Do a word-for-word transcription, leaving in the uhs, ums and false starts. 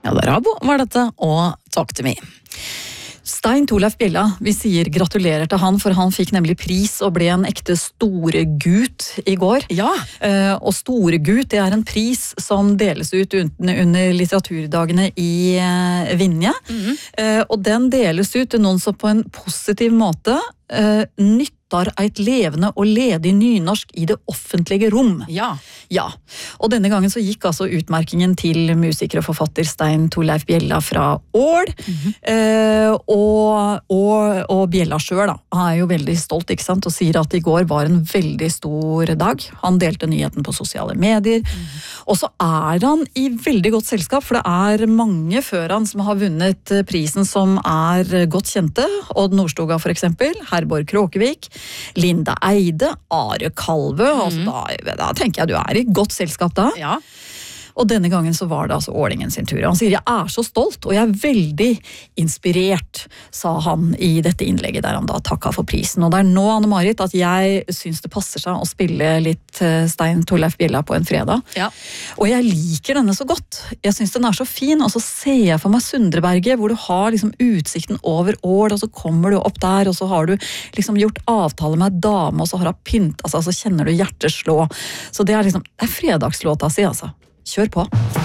Ja, det Rabo var dette, og Talk to me. Stein Torleif Bjella, vi sier gratulerer til han, for han fikk nemlig pris og ble en ekte storegut i går. Ja. Uh, og storegut, det er en pris som deles ut under, under litteraturdagene i uh, Vinje. Mm-hmm. uh, og den deles ut til noen som på en positiv måte uh, nytter et levende og ledig nynorsk i det offentlige rom. Ja. Ja, og denne gangen så gikk altså utmerkingen til musiker og forfatter Stein Torleif Bjella fra Ål, mm-hmm. eh, og, og, og Bjella selv da, han er jo veldig stolt, ikke sant, og sier at i går var en veldig stor dag. Han delte nyheten på sosiale medier, mm-hmm. og så er han i veldig godt selskap, for det er mange før han som har vunnet prisen som er godt kjente, Odd Nordstoga for eksempel, Herborg Kråkevik, Linda Eide, Are Kalve, mm. altså da, da tenker jeg du er i godt selskap da. Ja. Og denne gangen så var det altså Ålingen sin tur. Han sier, jeg er så stolt, og jeg er veldig inspirert, sa han i dette innlegget der han da takket for prisen. Og det er nå, Anne-Marit, at jeg synes det passer seg å spille litt Stein Torleif Bjella på en fredag. Ja. Og jeg liker denne så godt. Jeg synes den er så fin, og så ser jeg for meg Sundreberget, hvor du har liksom utsikten over Ål, og så kommer du opp der, og så har du liksom gjort avtale med en dame, og så har hun pynt, altså, så kjenner du hjertet slå. Så det er liksom, det er fredagslåta si, altså. Kjør på!